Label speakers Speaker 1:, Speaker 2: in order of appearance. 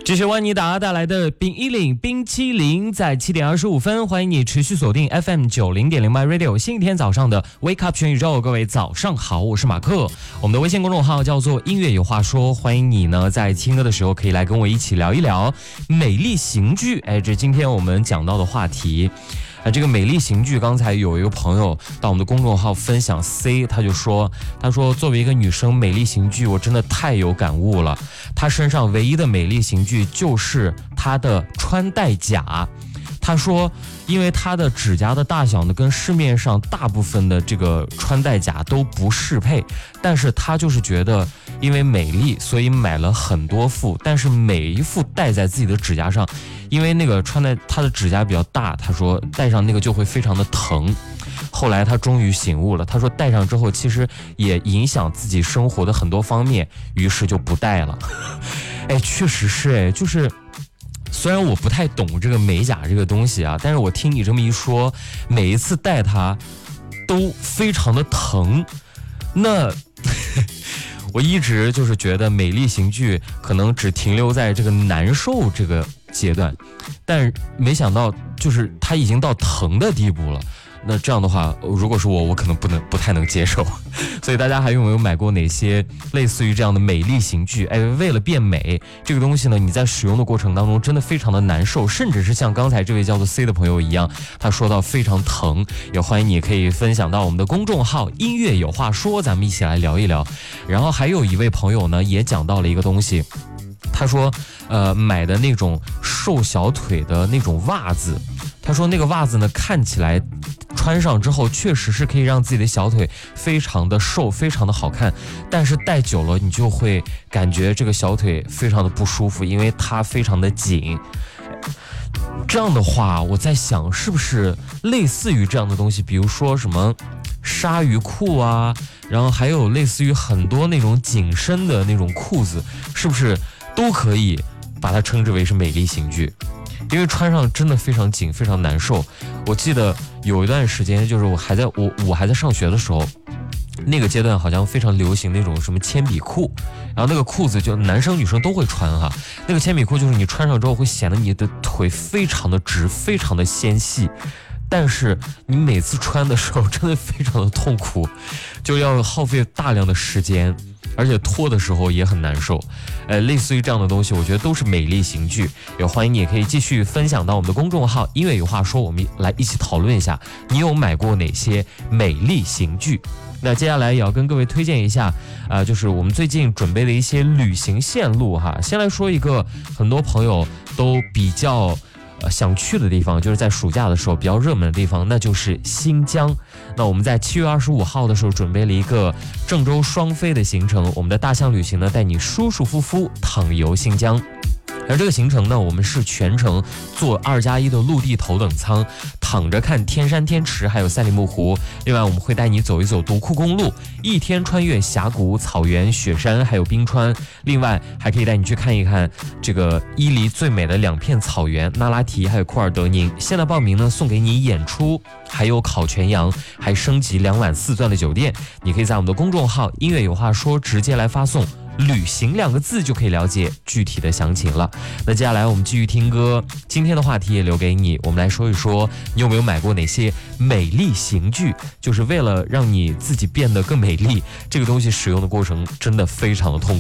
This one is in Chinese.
Speaker 1: 这是万妮达带来的冰一岭冰淇淋，在7点25分，欢迎你持续锁定 FM 90.0 My Radio， 星期天早上的 Wake Up 全宇宙，各位早上好，我是马克。我们的微信公众号叫做音乐有话说，欢迎你呢在听歌的时候可以来跟我一起聊一聊美丽刑具。这今天我们讲到的话题。这个美丽刑具，刚才有一个朋友到我们的公众号分享 C， 他说作为一个女生，美丽刑具我真的太有感悟了。她身上唯一的美丽刑具就是她的穿戴甲。他说因为他的指甲的大小呢跟市面上大部分的这个穿戴甲都不适配，但是他就是觉得因为美丽所以买了很多副，但是每一副戴在自己的指甲上，因为那个穿戴他的指甲比较大，他说戴上那个就会非常的疼。后来他终于醒悟了，他说戴上之后其实也影响自己生活的很多方面，于是就不戴了。确实是就是虽然我不太懂这个美甲这个东西啊，但是我听你这么一说，每一次戴它都非常的疼。那我一直就是觉得美丽刑具可能只停留在这个难受这个阶段，但没想到就是它已经到疼的地步了。那这样的话，如果是我可能不太能接受。所以大家还有没有买过哪些类似于这样的美丽刑具？为了变美这个东西呢，你在使用的过程当中真的非常的难受，甚至是像刚才这位叫做 C 的朋友一样，他说到非常疼。也欢迎你可以分享到我们的公众号音乐有话说，咱们一起来聊一聊。然后还有一位朋友呢也讲到了一个东西，他说买的那种瘦小腿的那种袜子，他说那个袜子呢看起来穿上之后确实是可以让自己的小腿非常的瘦，非常的好看，但是戴久了你就会感觉这个小腿非常的不舒服，因为它非常的紧。这样的话我在想是不是类似于这样的东西，比如说什么鲨鱼裤啊，然后还有类似于很多那种紧身的那种裤子，是不是都可以把它称之为是美丽刑具？因为穿上真的非常紧，非常难受。我记得有一段时间，就是我还在上学的时候，那个阶段好像非常流行那种什么铅笔裤，然后那个裤子就男生女生都会穿哈。那个铅笔裤就是你穿上之后会显得你的腿非常的直，非常的纤细，但是你每次穿的时候真的非常的痛苦，就要耗费大量的时间，而且脱的时候也很难受。类似于这样的东西我觉得都是美丽刑具。也欢迎你也可以继续分享到我们的公众号音乐有话说，我们来一起讨论一下你有买过哪些美丽刑具。那接下来也要跟各位推荐一下就是我们最近准备的一些旅行线路哈。先来说一个很多朋友都比较想去的地方，就是在暑假的时候比较热门的地方，那就是新疆。那我们在7月25号的时候准备了一个郑州双飞的行程，我们的大象旅行呢带你舒舒服服躺游新疆。而这个行程呢，我们是全程坐2+1的陆地头等舱，躺着看天山天池还有赛里木湖。另外我们会带你走一走独库公路，一天穿越峡谷、草原、雪山还有冰川。另外还可以带你去看一看这个伊犁最美的2片草原，那拉提还有库尔德宁。现在报名呢送给你演出，还有烤全羊，还升级2晚4钻的酒店。你可以在我们的公众号音乐有话说直接来发送旅行2个字就可以了解具体的详情了。那接下来我们继续听歌，今天的话题也留给你，我们来说一说你有没有买过哪些美丽刑具，就是为了让你自己变得更美丽，这个东西使用的过程真的非常的痛苦。